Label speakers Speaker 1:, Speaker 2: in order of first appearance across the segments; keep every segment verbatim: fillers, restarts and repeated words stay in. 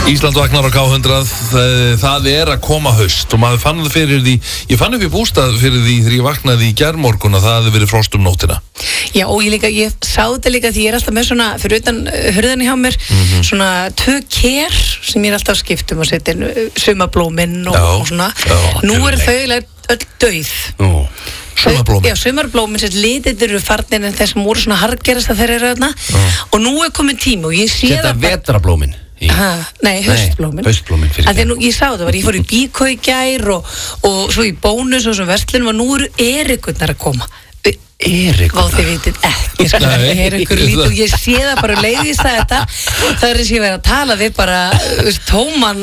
Speaker 1: Ísland vaknar á K hundrað, það er að koma haust og maður fann það fyrir því, ég fann upp í bústað fyrir því þegar ég vaknaði í gærmorgun að það hefði verið frost um nóttina.
Speaker 2: Já, og ég líka, ég sá þetta líka því ég er alltaf með svona, fyrir utan hurðinni hjá mér, mm-hmm. svona tvö ker sem ég er alltaf skiptum og setja sumarblómin og,
Speaker 1: já,
Speaker 2: og svona.
Speaker 1: Já,
Speaker 2: nú er þau öll dauð.
Speaker 1: Ó. Sumarblómin.
Speaker 2: Já, sumarblómin sem litir eru farnir en þessum voru svona hargerast að þeir eru þarna og nú er komin tíma og ég sé
Speaker 3: Þetta
Speaker 2: það bara...
Speaker 3: vetrarblómin?
Speaker 2: Ha, nei, haustblómin.
Speaker 3: Nei, haustblómin fyrir
Speaker 2: það. Ég sá það, var, ég fór í Bíkó í gær og, og svo í Bónus og svo verslunum og nú eru erikurnar að koma.
Speaker 3: Erikurnar?
Speaker 2: Vá, þið vitið ekki, sko, erikur lít og ég sé það bara leiðist að þetta það er þess að ég verið að tala við bara veist, tóman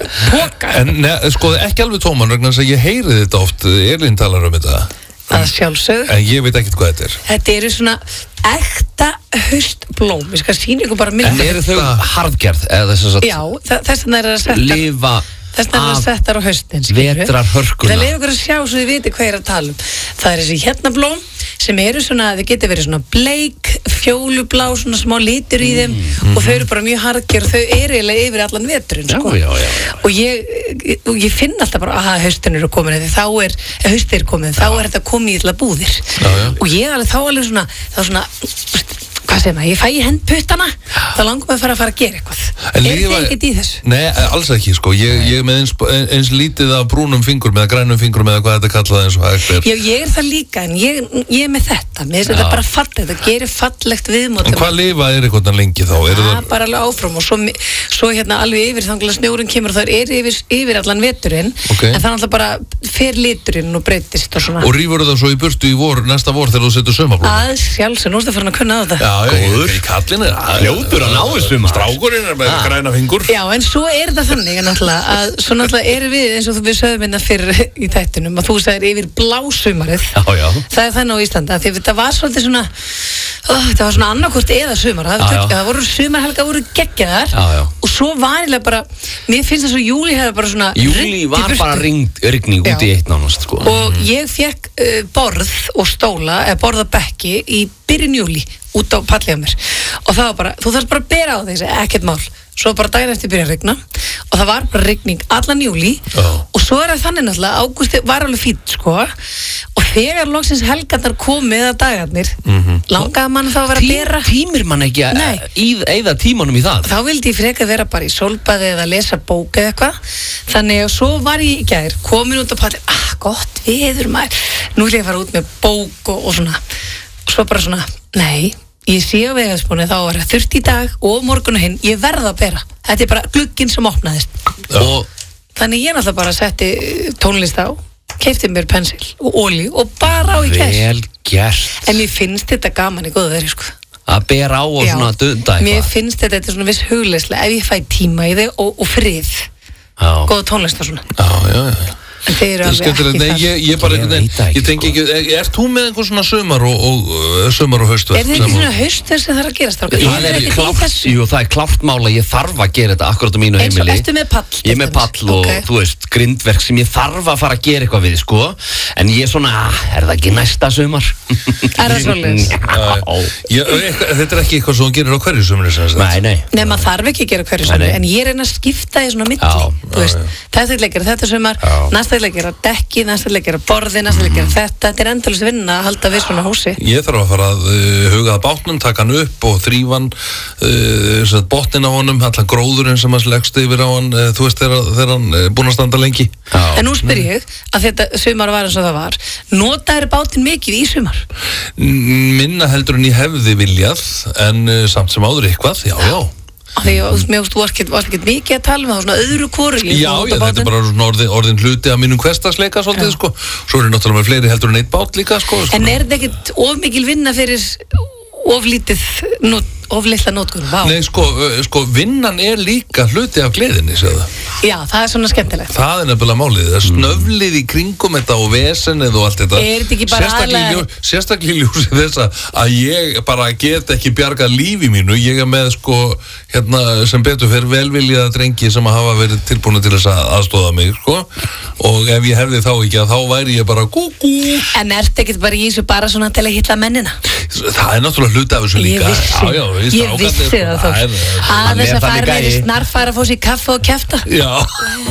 Speaker 2: póka.
Speaker 1: En ne, sko, ekki alveg tóman vegna þess að ég heyri þetta oft, Elín talar um þetta.
Speaker 2: Það sjálfsögð.
Speaker 1: En ég veit ekkert hvað þetta er.
Speaker 2: Þetta eru svona ekta haustblóm. Ég skal sýna ykkur bara mynd.
Speaker 3: En eru þau harðgerð?
Speaker 2: Já, þess vegna er það að setja...
Speaker 3: Lifa
Speaker 2: þess vegna er það að setja á haustin.
Speaker 3: Vetrarhörkuna.
Speaker 2: Það leiði ykkur að sjá svo þið viti hvað ég er að tala um. Það er þessi hérna blóm sem eru svona, þið getur verið svona bleik, fjólublá, svona smá litur í þeim mm. og þau eru bara mjög harðgerð og þau eru eiginlega yfir allan veturinn, sko.
Speaker 3: Já, já, já.
Speaker 2: Og ég, og ég finn alltaf bara að haustin eru komin, því þá er, haustin er komin, þá er þetta komið í alla búðir.
Speaker 1: Já, já.
Speaker 2: Og ég alveg þá alveg svona, þá svona, hvað segir maður, ég fæ í hend puttana, þá langar maður að fara að fara að gera eitthvað.
Speaker 1: En
Speaker 2: er þið
Speaker 1: var...
Speaker 2: ekkert í þessu?
Speaker 1: Nei, alls ekki, sko. Ég, ég er með eins, eins lítið af brúnum fingur með grænum fingur með hvað þetta kallaði eins og hægt er.
Speaker 2: Já, ég er það líka, en ég, ég er með þetta. Mér finnst þetta bara fallegt, þetta gerir fallegt viðmót.
Speaker 1: En hvað lifa er eitthvað lengi þá?
Speaker 2: Það er bara alveg áfram og svo, svo hérna alveg yfir þannig að snjórinn kemur og það er yfir, yfir allan veturinn,
Speaker 1: okay.
Speaker 2: En það er alltaf bara fer liturinn og breytist og svona.
Speaker 1: Og rífur það svo í burtu í vor, næsta vor þegar þú setur sumarblóm?
Speaker 2: Að sjálfsög, nú ertu að fara að kunna á þetta.
Speaker 1: Já, góður. Kallinn er
Speaker 3: hljótur að ná þessum.
Speaker 1: Strákurinn er með græna fingur.
Speaker 2: Já, en svo er það þannig náttúrulega að svo náttúrulega erum við eins og við sögum hérna fyrir í þættinum að þú sagðir yfir blásumarið.
Speaker 3: Já, já.
Speaker 2: Það er þannig á Íslanda því að þetta var svolítið svona ó, þetta var svona annarkvort eða sumar. Það, já, já. Það voru sumarhelga voru geggjaðar og svo var eiginlega bara mér finnst það svo júli hefði bara svona
Speaker 3: júli var bara rigning út í eitt nánast sko.
Speaker 2: Og ég fekk uh, borð og stóla eða borð og bekki í byrjun júli út á pallið á mér og það var bara, þú þarfst bara að bera á þessi, ekkert mál svo bara daginn eftir byrja að rigna og það var bara rigning allan júli oh. og svo er það þannig náttúrulega, ágústi var alveg fínt sko og þegar loksins helgarnar komið að dagarnir mm-hmm. langaði mann þá að vera að bera
Speaker 3: tímir mann ekki að eyða tímanum í það
Speaker 2: þá vildi ég freka vera bara í sólbaði eða lesa bók eða eitthvað þannig að svo var ég í gær komin út á pallið, ah gott veður maður nú vil ég fara út með bók og, og svona og svo bara svona, nei ég sé á vegaspónu þá var það þurft í dag og morgun og hinn, ég verða að bera þetta er bara glugginn sem opnaðist
Speaker 1: Já.
Speaker 2: Og þannig ég náttúrulega bara setti tónlist á keypti mér pensil og olíu og bara á í kæs
Speaker 3: vel gert
Speaker 2: en mér finnst þetta gaman í góðu veri sko
Speaker 3: að bera á og
Speaker 2: Já.
Speaker 3: Svona dunda eitthvað
Speaker 2: mér finnst þetta, þetta er svona viss hugleyslega ef ég fæ tíma í þig og, og frið góða tónlist og svona
Speaker 1: Já, já, já
Speaker 2: En þeir eru alveg ekki
Speaker 1: Nei, ég, ég bara
Speaker 3: Ég
Speaker 1: ekki,
Speaker 3: veit það ekki,
Speaker 1: ég tengi
Speaker 3: sko.
Speaker 1: ekki, ert þú með einhvern svona sumar og, og uh, sumar og haustverk?
Speaker 2: Er það ekki svona haustverk sem þarf að gerast?
Speaker 3: Það er klárt, jú, það er klárt mála ég þarf að gera þetta akkurat á mínu
Speaker 2: Eins og
Speaker 3: heimili
Speaker 2: ertu með pall?
Speaker 3: Ég er með pall og
Speaker 2: okay.
Speaker 3: þú veist, grindverk sem ég þarf að fara að gera eitthvað við, sko En ég er svona, er það ekki næsta sumar?
Speaker 2: Er það svoleiðis?
Speaker 1: Já, eitthvað, þetta er ekki eitthvað sem þú gerir á hverju sumri sem
Speaker 3: Nei, nei
Speaker 2: Nei, maður þarf ekki að gera hverju sumri En ég reyna að skipta í svona milli Þetta er að gera þetta sumar Næsta er að gera dekki, næsta er að gera borði Næsta er að gera þetta Þetta er endalaust vinna að halda við svona húsi
Speaker 1: Ég þarf að fara að uh, huga að bátnum taka hann upp og þrífa hann uh, botnin á honum, allan gróðurinn sem hann leggst yfir á hann uh, þú veist þegar, þegar hann er uh, búinn að standa lengi
Speaker 3: Já.
Speaker 2: En nú spyr ég að þetta sumar var eins og það var Notaður bátinn mikið í sumar?
Speaker 1: Minna heldur en ég hefði viljað en uh, samt sem áður eitthvað, já, já
Speaker 2: Því að mér þú varst ekki mikið að tala um það svona öðru hvoru
Speaker 1: Já, já, þetta er bara svona orðin, orðin hluti af mínum hversdagsleika svolítið, sko Svo er náttúrulega með fleiri heldur en eitt bát líka, sko
Speaker 2: En er þetta ekkert of mikil vinna fyrir of lítið, not, of litla nótkunum? Vá.
Speaker 1: Nei, sko, sko, vinnan er líka hluti af gleðinni, séu það
Speaker 2: Já, það er svona skemmtilegt
Speaker 1: Það er nefnilega málið, það er snöflið í kringum þetta og vesenið og allt þetta
Speaker 2: Er þetta ekki bara
Speaker 1: Sérstaklega, ljó, sérstaklega ljósið þess að ég bara get ekki bjargað lífi mínu Ég er með, sko, hérna, sem betur fyrir velviljaða drengi sem að hafa verið tilbúinu til þess að aðstóða mig, sko Og ef ég hefði þá ekki að þá væri ég bara kúkú
Speaker 2: En ertu ekkert bara í þessu bara svona til að hitla mennina?
Speaker 1: Það er náttúrulega hluti af þessu líka
Speaker 2: Ég vissi.
Speaker 1: Já, já, veist,
Speaker 2: Ég
Speaker 1: strákarnir,
Speaker 2: vissi
Speaker 1: sko,
Speaker 2: það
Speaker 1: það er-
Speaker 2: þó
Speaker 3: Hann
Speaker 2: Aðeins
Speaker 3: er
Speaker 2: að
Speaker 3: þannig
Speaker 2: fara með
Speaker 3: gæi.
Speaker 2: snarfæra að fá sér kaffa og kjafta
Speaker 1: Já